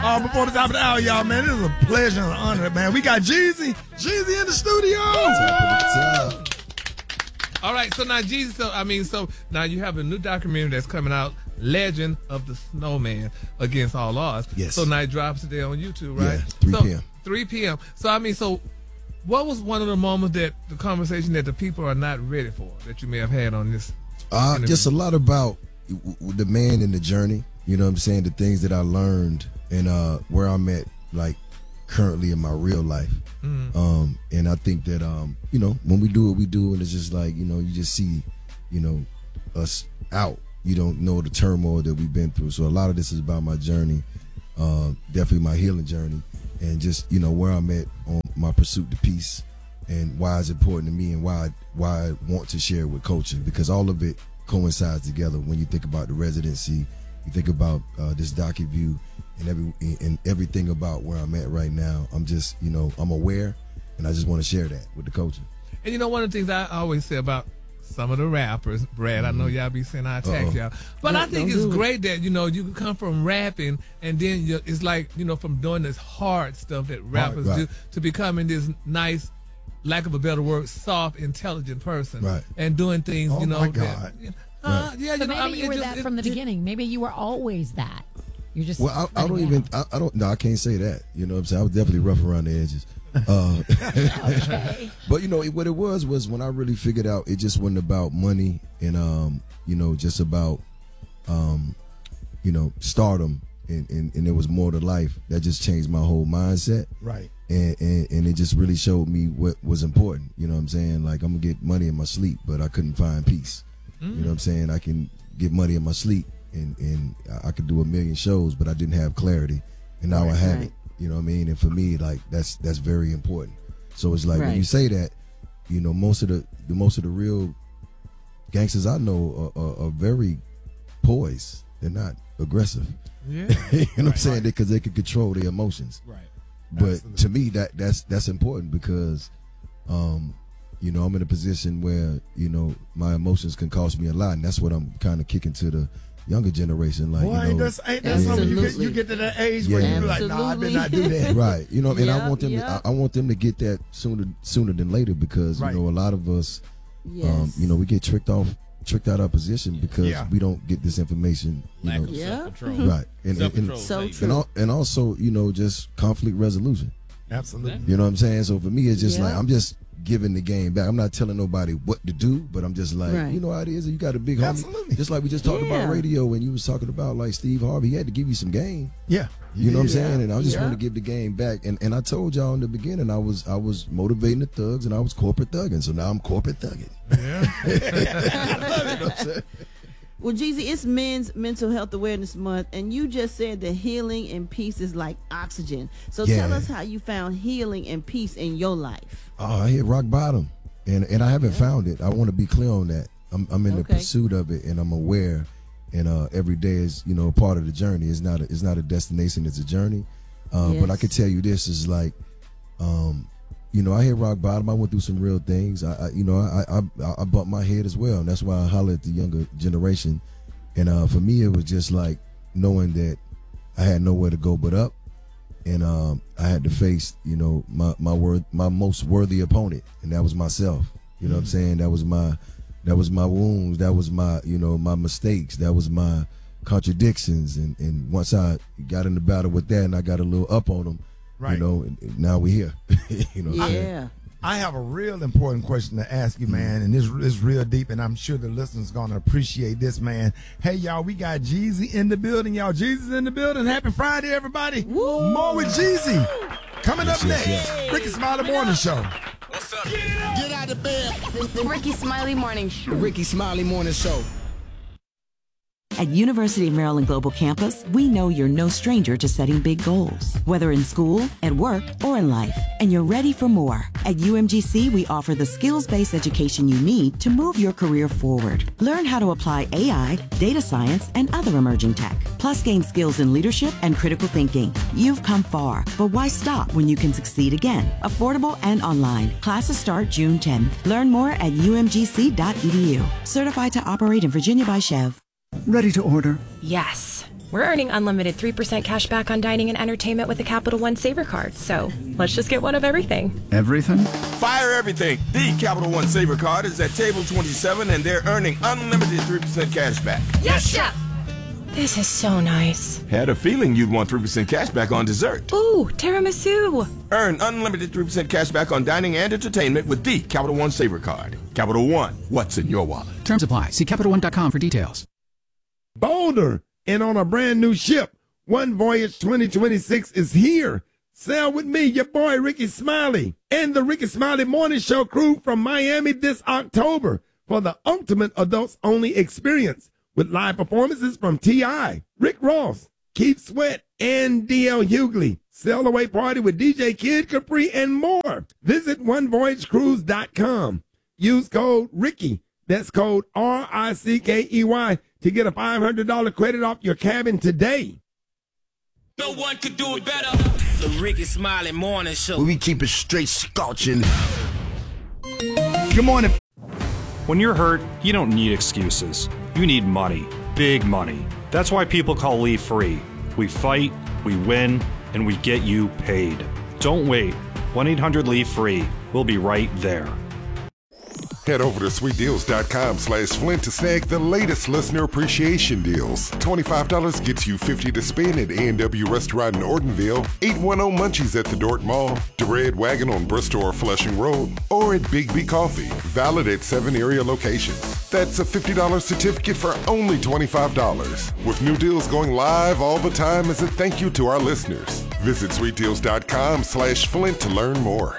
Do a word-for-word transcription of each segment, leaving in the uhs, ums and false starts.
Uh, before the top of the hour, y'all, man, it is a pleasure and an honor, man. We got Jeezy. Jeezy in the studio. All right, so now Jeezy, so I mean, so now you have a new documentary that's coming out, Legend of the Snowman Against All Odds. Yes. So now it drops today on YouTube, right? Yeah, three so, p.m. three p.m. So I mean, so what was one of the moments that the conversation that the people are not ready for that you may have had on this? Uh, just a lot about the man and the journey. You know what I'm saying? The things that I learned and uh, where I'm at, like currently in my real life. Mm-hmm. Um, and I think that um, you know, when we do what we do, and it's just like, you know, you just see, you know, us out. You don't know the turmoil that we've been through. So a lot of this is about my journey, uh, definitely my healing journey, and just, you know, where I'm at on my pursuit to peace, and why it's important to me, and why why I want to share it with culture, because all of it coincides together. When you think about the residency, you think about uh, this docu-view, and every and everything about where I'm at right now. I'm just, you know, I'm aware, and I just want to share that with the culture. And you know, one of the things I always say about some of the rappers, Brad, mm-hmm. I know y'all be saying I attack y'all, but no, I think it's great that, you know, you can come from rapping and then you, it's like, you know, from doing this hard stuff that rappers right, right. do to becoming this nice, lack of a better word, soft, intelligent person, right. and doing things, oh you know. My God. That, uh, right. yeah, you so know, maybe I mean, you were just, that it, from the it, beginning. Maybe you were always that. You're just well. I, I don't even. I, I don't. No, I can't say that. You know what I'm saying? I was definitely rough around the edges. Uh, okay. But you know it, what it was was when I really figured out it just wasn't about money and um you know just about um you know stardom and, and, and there was more to life. That just changed my whole mindset. Right. And, and and it just really showed me what was important. You know what I'm saying? Like, I'm gonna get money in my sleep, but I couldn't find peace. Mm. You know what I'm saying? I can get money in my sleep and and I could do a million shows, but I didn't have clarity, and now right, I have right. it. You know what I mean? And for me, like, that's that's very important. So it's like, right. when you say that, you know, most of the, the most of the real gangsters I know are, are, are very poised. They're not aggressive. Yeah. You know right, what I'm saying? right. Because they can control their emotions. Right. But Absolutely. to me, that that's that's important because, um, you know, I'm in a position where, you know, my emotions can cost me a lot, and that's what I'm kind of kicking to the younger generation. Like, Boy, you know, ain't that, ain't that something you get, you get to that age where Yeah. you be like, nah, I better not do that. right? You know, and I Yep, want them. yep. To, I, I want them to get that sooner sooner than later because Right. you know a lot of us, Yes. um, you know, we get tricked off, tricked out our position because Yeah. we don't get this information. You Lack know, of Yeah. self-control. right? And and, Self-control. and, So Like, true. and, al- and also, you know, just conflict resolution. Absolutely. You know what I'm saying? So for me, it's just Yeah. like I'm just giving the game back. I'm not telling nobody what to do, but I'm just like, Right. you know how it is. You got a big homie, Absolutely. just like we just talked Yeah. about radio, and you was talking about like Steve Harvey. He had to give you some game. Yeah. You know what I'm Yeah. saying? And I just Yeah. want to give the game back. And and I told y'all in the beginning, I was I was motivating the thugs, and I was corporate thugging. So now I'm corporate thugging. Yeah. Well, Jeezy, it's Men's Mental Health Awareness Month, and you just said that healing and peace is like oxygen. So Yeah. tell us how you found healing and peace in your life. Oh, I hit rock bottom, and and I haven't found it. I want to be clear on that. I'm I'm in the Okay. pursuit of it, and I'm aware. And uh, every day is, you know, a part of the journey. It's not a, it's not a destination. It's a journey. Uh, But I Yes. can tell you this is like, um, you know, I hit rock bottom. I went through some real things. I, I you know, I, I I bumped my head as well, and that's why I holler at the younger generation. And uh, for me, it was just like knowing that I had nowhere to go but up, and um, I had to face, you know, my my word, my most worthy opponent, and that was myself. You know what I'm saying? That was my that was my wounds. That was my, you know, my mistakes. That was my contradictions. And and once I got in the battle with that, and I got a little up on them, Right. you know, and, and now we're here. You know what I'm saying? Yeah. I have a real important question to ask you, man, and this is real deep, and I'm sure the listeners gonna appreciate this, man. Hey, y'all, we got Jeezy in the building, y'all. Jeezy's in the building. Happy Friday, everybody. Woo. More with Jeezy. Coming Yes, up yes, next, yes. Ricky Smiley Morning Show. What's up? Get out of bed. The Ricky Smiley Morning Show. The Ricky Smiley Morning Show. At University of Maryland Global Campus, we know you're no stranger to setting big goals, whether in school, at work, or in life, and you're ready for more. At U M G C, we offer the skills-based education you need to move your career forward. Learn how to apply A I, data science, and other emerging tech, plus gain skills in leadership and critical thinking. You've come far, but why stop when you can succeed again? Affordable and online. Classes start June tenth. Learn more at U M G C dot E D U. Certified to operate in Virginia by Chev. Ready to order. Yes. We're earning unlimited three percent cash back on dining and entertainment with the Capital One Saver Card. So let's just get one of everything. Everything? Fire everything. The Capital One Saver Card is at table twenty-seven, and they're earning unlimited three percent cash back. Yes, Chef! This is so nice. Had a feeling you'd want three percent cash back on dessert. Ooh, tiramisu. Earn unlimited three percent cash back on dining and entertainment with the Capital One Saver Card. Capital One, what's in your wallet? Terms apply. See Capital One dot com for details. Bolder and on a brand new ship. One Voyage twenty twenty-six is here. Sail with me, your boy Ricky Smiley, and the Ricky Smiley Morning Show crew from Miami this October for the ultimate adults-only experience with live performances from T I, Rick Ross, Keith Sweat, and D L Hughley. Sail away party with D J Kid Capri and more. Visit one voyage cruise dot com. Use code Ricky. That's code R I C K E Y to get a five hundred dollars credit off your cabin today. No one could do it better. The Ricky Smiley Morning Show. We keep it straight scorching. Good morning. When you're hurt, you don't need excuses. You need money. Big money. That's why people call Leave Free. We fight, we win, and we get you paid. Don't wait. one eight hundred leave free. We'll be right there. Head over to sweet deals dot com slash Flint to snag the latest listener appreciation deals. twenty-five dollars gets you fifty dollars to spend at A and W Restaurant in Ortonville, eight ten Munchies at the Dort Mall, the Red Wagon on Bristol or Flushing Road, or at Big B Coffee, valid at seven area locations. That's a fifty dollars certificate for only twenty-five dollars. With new deals going live all the time as a thank you to our listeners. Visit sweet deals dot com slash Flint to learn more.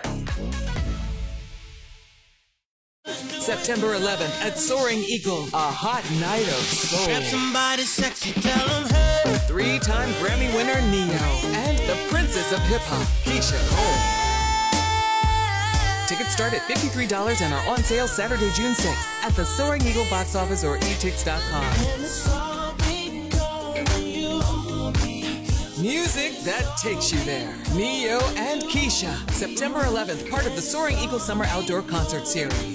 September eleventh at Soaring Eagle, a hot night of soul. Grab somebody sexy, tell them hey. Three-time Grammy winner Neo and the princess of hip-hop, Keisha Cole. Tickets start at fifty-three dollars and are on sale Saturday, June sixth at the Soaring Eagle box office or e tix dot com. Music that takes you there. Neo and Keisha, September eleventh, part of the Soaring Eagle Summer Outdoor Concert Series.